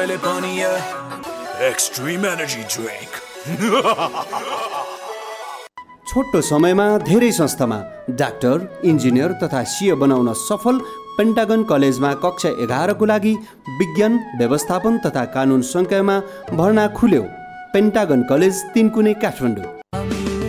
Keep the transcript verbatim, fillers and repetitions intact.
मैले पनि extreme energy drink. छोटो समयमा धेरै संस्थामा डाक्टर, इन्जिनियर तथा सिए बनाउन सफल पेन्टागन कलेजमा कक्षा एघारको लागि विज्ञान, व्यवस्थापन तथा कानुन संकायमा भर्ना खुल्यो। Pentagon college, Tinkune, Kathmandu.